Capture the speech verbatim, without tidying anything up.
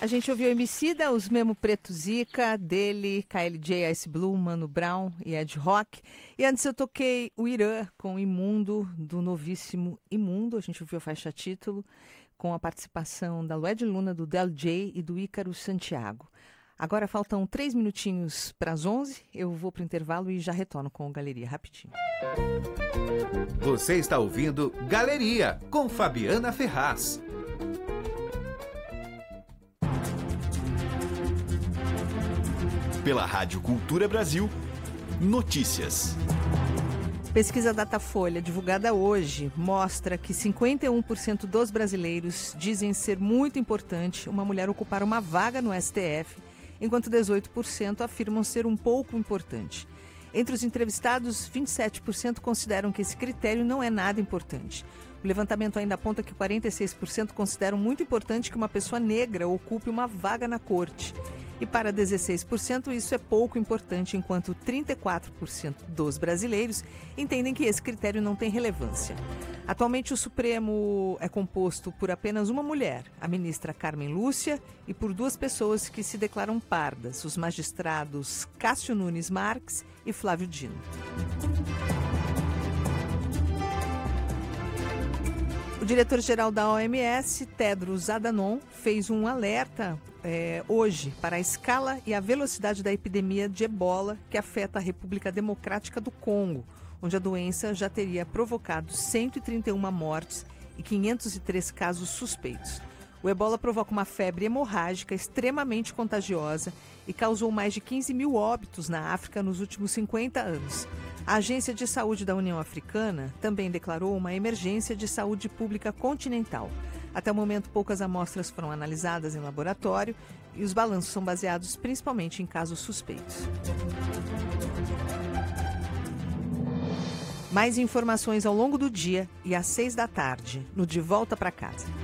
A gente ouviu Emicida, Os Memo Preto Zica, dele, K L J, Ice Blue, Mano Brown e Ed Rock. E antes eu toquei o Irã com Imundo, do novíssimo Imundo. A gente ouviu a faixa título com a participação da Lued Luna, do Del J e do Ícaro Santiago. Agora faltam três minutinhos para as onze. Eu vou para o intervalo e já retorno com o Galeria rapidinho. Você está ouvindo Galeria com Fabiana Ferraz. Pela Rádio Cultura Brasil, notícias. Pesquisa Datafolha, divulgada hoje, mostra que cinquenta e um por cento dos brasileiros dizem ser muito importante uma mulher ocupar uma vaga no S T F, enquanto dezoito por cento afirmam ser um pouco importante. Entre os entrevistados, vinte e sete por cento consideram que esse critério não é nada importante. O levantamento ainda aponta que quarenta e seis por cento consideram muito importante que uma pessoa negra ocupe uma vaga na corte. E para dezesseis por cento isso é pouco importante, enquanto trinta e quatro por cento dos brasileiros entendem que esse critério não tem relevância. Atualmente o Supremo é composto por apenas uma mulher, a ministra Carmen Lúcia, e por duas pessoas que se declaram pardas, os magistrados Cássio Nunes Marques e Flávio Dino. O diretor-geral da O M S, Tedros Adhanom, fez um alerta é, hoje para a escala e a velocidade da epidemia de ebola que afeta a República Democrática do Congo, onde a doença já teria provocado cento e trinta e uma mortes e quinhentos e três casos suspeitos. O ebola provoca uma febre hemorrágica extremamente contagiosa e causou mais de quinze mil óbitos na África nos últimos cinquenta anos. A Agência de Saúde da União Africana também declarou uma emergência de saúde pública continental. Até o momento, poucas amostras foram analisadas em laboratório e os balanços são baseados principalmente em casos suspeitos. Mais informações ao longo do dia e às seis da tarde, no De Volta para Casa.